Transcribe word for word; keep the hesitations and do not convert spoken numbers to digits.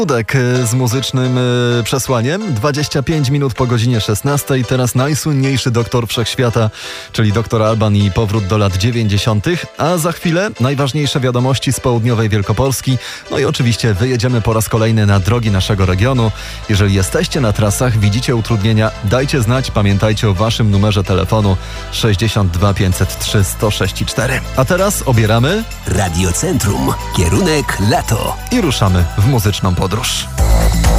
Dudek z muzycznym y, przesłaniem. dwadzieścia pięć minut po godzinie szesnastej. Teraz najsłynniejszy doktor wszechświata, czyli doktor Alban i powrót do lat dziewięćdziesiątych. A za chwilę najważniejsze wiadomości z południowej Wielkopolski. No i oczywiście wyjedziemy po raz kolejny na drogi naszego regionu. Jeżeli jesteście na trasach, widzicie utrudnienia, dajcie znać. Pamiętajcie o waszym numerze telefonu sześćdziesiąt dwa pięćset trzy sto sześćdziesiąt cztery. A teraz obieramy Radiocentrum. Kierunek lato. i ruszamy w muzyczną podróż.